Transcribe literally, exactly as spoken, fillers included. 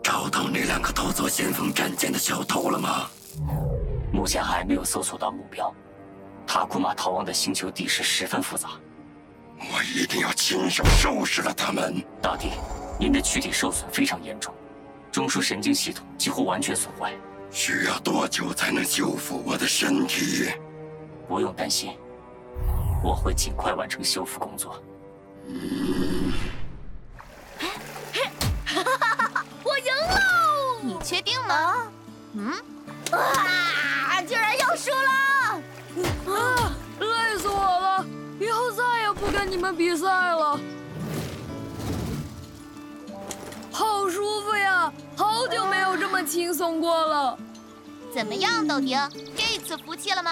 找到那两个偷走先锋战舰的小偷了吗？ 目前还没有搜索到目标。塔库马逃亡的星球地势十分复杂， 我一定要亲手收拾了他们。 大帝，您的躯体受损非常严重，中枢神经系统几乎完全损坏。 需要多久才能修复我的身体？ 不用担心，我会尽快完成修复工作。 嗯， 我赢喽！ 你确定吗？嗯？ 啊！竟然要输了！ 啊！累死我了！以后再也不跟你们比赛了。好舒服呀！好久没有这么轻松过了。 怎么样，豆丁？这次服气了吗？